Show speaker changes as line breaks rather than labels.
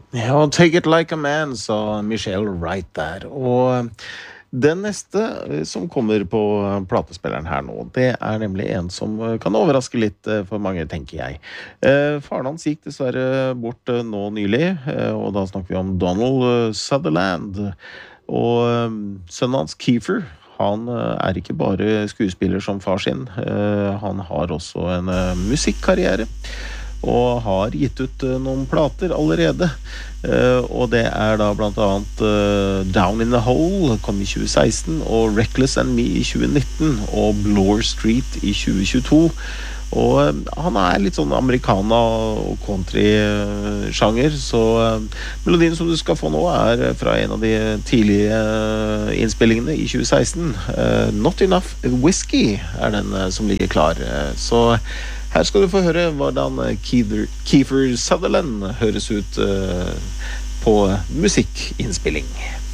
Ja, Take It Like a Man, sa Michelle Wright der. Og den neste som kommer på platespilleren her nå, det er nemlig en som kan overraske litt for mange, tenker jeg. Faren hans gikk dessverre bort nå nylig, og da snakker vi om Donald Sutherland. Og sønnen hans, Kiefer, han er ikke bare skuespiller som far sin, han har også en musikkarriere og har gitt ut noen plater allerede. Og det er da blant annet Down in the Hole kom i 2016, og Reckless and Me i 2019, og Bloor Street i 2022. Og han er litt sånn americana og country-sjanger, så melodien som du skal få nå er fra en av de tidlige innspillingene i 2016. Not Enough Whiskey er den som ligger klar. Så her skal du få høre hvordan Kiefer Sutherland høres ut på musikkinnspilling.